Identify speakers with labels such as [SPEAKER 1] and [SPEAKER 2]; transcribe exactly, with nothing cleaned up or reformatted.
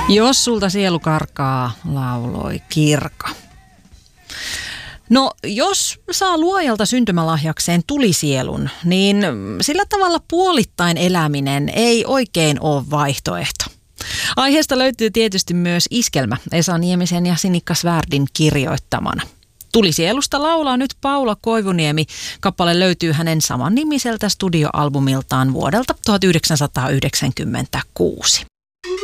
[SPEAKER 1] Jos sulta sielu karkaa, lauloi Kirka. No, jos saa luojalta syntymälahjakseen tulisielun, niin sillä tavalla puolittain eläminen ei oikein ole vaihtoehto. Aiheesta löytyy tietysti myös iskelmä Esa Niemisen ja Sinikka Svärdin kirjoittamana. Tulisielusta laulaa nyt Paula Koivuniemi. Kappale löytyy hänen samannimiseltä studioalbumiltaan vuodelta tuhatyhdeksänsataayhdeksänkymmentäkuusi.